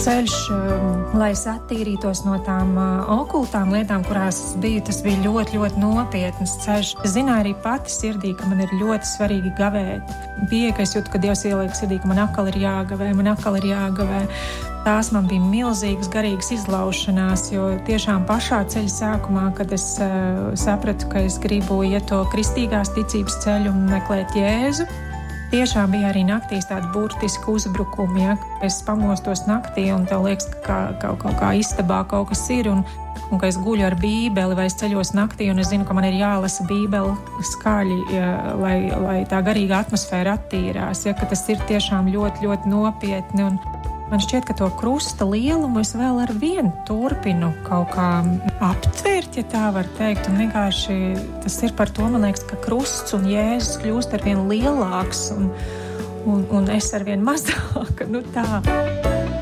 ceļš, lai es attīrītos no tām okultām lietām, kurās es biju, tas bija ļoti, ļoti nopietnas ceļš. Es zināju arī pati sirdī, ka man ir ļoti svarīgi gavēt. Bija, ka es jūtu, ka Dievs ieliek sirdī, ka man atkal ir jāgavē. Tās man bija milzīgas garīgas izlaušanās, jo tiešām pašā ceļa sākumā, kad es sapratu, ka es gribu iet to kristīgās ticības ceļu un meklēt Jēzu, tiešām bija arī naktīs tādi burtiski uzbrukumi, ja? Es pamostos naktī un tev liekas, ka kaut kā istabā kaut kas ir un ka es guļu ar bībeli vai es ceļos naktī un es zinu, ka man ir jālasa bībeli skaļi, lai tā garīga atmosfēra attīrās, ja? Ka tas ir tiešām ļoti, ļoti nopietni un man šķiet, ka to krusta lielumu es vēl ar vienu turpinu kaut kā aptvert, ja tā var teikt. Un vienkārši tas ir par to, man liekas, ka krusts un Jēzus kļūst ar vien lielāks un es ar vien mazāk. Tā.